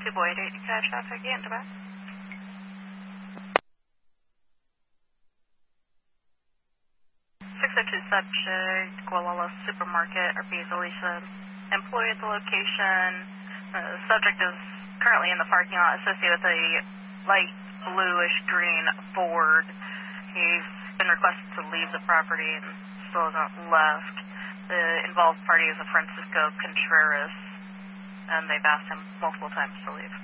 Boyd 8 car traffic and back. 602 subject, Gualala Supermarket, RP's Alicia, employee at the location. Subject is currently in the parking lot associated with a light bluish green Ford. He's been requested to leave the property and still hasn't left. The involved party is a Francisco Contreras, and they've asked him multiple times to leave.